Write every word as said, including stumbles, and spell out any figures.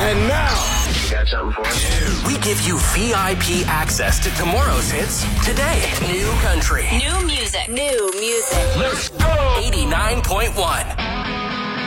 And now, you got something for us? We give you V I P access to tomorrow's hits today. New country. New music. New music. Let's go! eighty-nine point one.